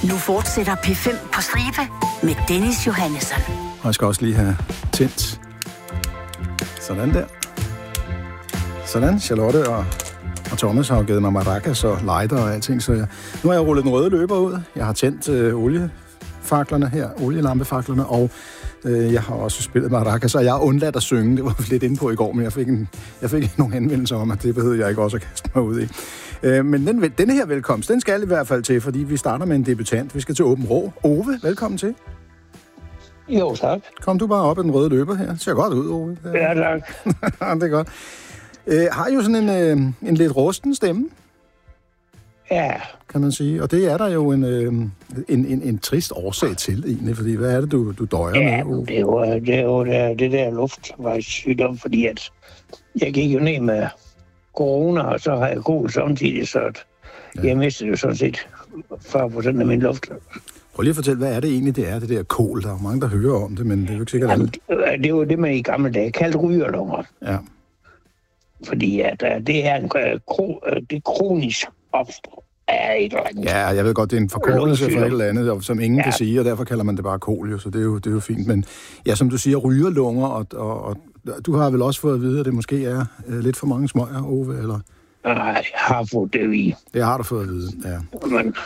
Nu fortsætter P5 på stribe med Dennis Johannesson. Og jeg skal også lige have tændt. Sådan der. Sådan, Charlotte og Thomas har jo givet mig maracas og lighter og alting, så nu har jeg rullet den røde løber ud. Jeg har tændt oliefaklerne her, olielampefakklerne, og jeg har også spillet maracas, og jeg har undladt at synge. Det var vi lidt inde på i går, men jeg fik nogle henvendelser om, at det behøvede jeg ikke også at kaste mig ud i. Men denne her velkomst, den skal i hvert fald til, fordi vi starter med en debutant. Vi skal til Åben Rå. Ove, velkommen til. Jo, tak. Kom du bare op ad den røde løber her. Det ser godt ud, Ove. Ja, tak. Det er godt. Har jo sådan en lidt rusten stemme. Ja. Kan man sige. Og det er der jo en trist årsag til, egentlig. Fordi hvad er det, du døjer med, Ove? Det er jo det der luftvejssygdom, fordi at jeg gik jo ned med corona, og så har jeg kol samtidig, så jeg mistede jo sådan set 40% af min luft. Prøv lige at fortælle, hvad er det egentlig, det er, det der kål? Der er mange, der hører om det, men det er jo ikke sikkert alle. Det er jo det, man i gamle dage kaldte rygerlunger. Ja. Fordi at det er det kronisk opstår af et eller andet. Ja, jeg ved godt, det er en forkortelse for et eller andet, som ingen kan sige, og derfor kalder man det bare kål, jo, så det er jo fint. Men ja, som du siger, rygerlunger, og du har vel også fået at vide, at det måske er lidt for mange smøger, Ove, eller? Nej, jeg har fået det i. Det har du fået at vide, ja. Men,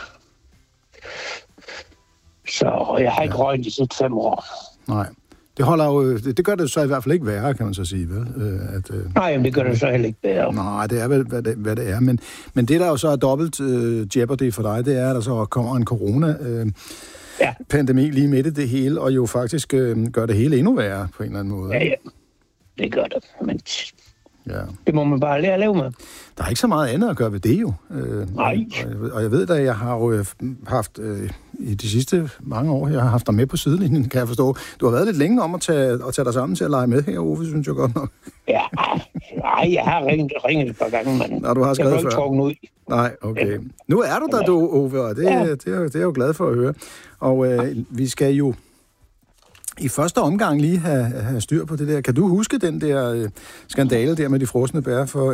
så jeg har ikke røget de sidste 5 år. Nej. Det gør det så i hvert fald ikke værre, kan man så sige, vel? Nej, men det gør det så heller ikke værre. Nej, det er vel, hvad det er. Men det, der jo så er dobbelt jeopardy for dig, det er, at der så kommer en corona-pandemi lige midt i det hele, og jo faktisk gør det hele endnu værre på en eller anden måde. Ja. Det gør det, men det må man bare lære at leve med. Der er ikke så meget andet at gøre ved det jo. Nej. Og jeg ved da, jeg har jo haft i de sidste mange år, jeg har haft dig med på sidelinjen, kan jeg forstå. Du har været lidt længe om at tage dig sammen til at lege med her, Ove, synes jeg godt nok. Ja, nej, jeg har ringet et par gange, men du har skrevet jeg har ikke ud. Nej, okay. Nu er du der, Ove, og det er jeg jo glad for at høre. Og vi skal jo i første omgang lige have styr på det der. Kan du huske den der skandale der med de frosne bær for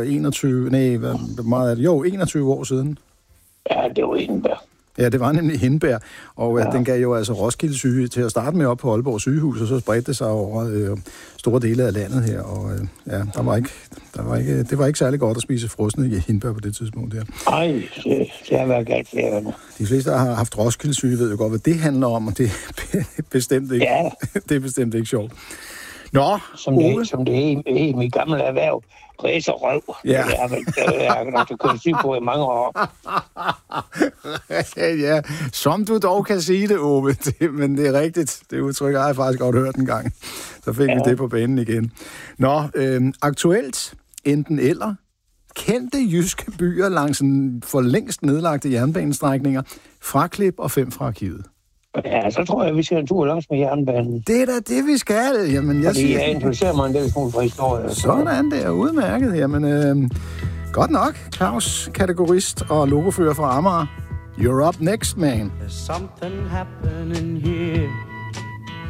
21 år siden? Ja, det var hindbær. Ja, det var nemlig hindbær, og den gav jo altså Roskilde syge til at starte med op på Aalborg sygehus, og så spredte det sig over store dele af landet her, og det var ikke særlig godt at spise frosne hindbær på det tidspunkt der. Nej, det har været galt flere gange. De fleste, der har haft Roskilde syge, ved jo godt, hvad det handler om, og det er bestemt ikke, det er bestemt ikke sjovt. Nå, som det er i mit gamle erhverv. Ræserøv. Ja. Jeg har nok kørt syg på i mange år. Ja, som du dog kan sige det, Ove. Men det er rigtigt. Det udtryk har jeg faktisk godt hørt en gang. Så fik vi det på banen igen. Nå, aktuelt enten eller. Kendte jyske byer langs en for længst nedlagte jernbanestrækninger. Fraklip og 5 fra arkivet. Ja, så tror jeg, vi skal en tur langs med jernbanen. Det er da det, vi skal. Jamen, jeg interesserer mig en del smule for historie. Sådan, det er udmærket. Jamen, godt nok. Claus, kategorist og logofører fra Amager. You're up next, man. There's something happening here.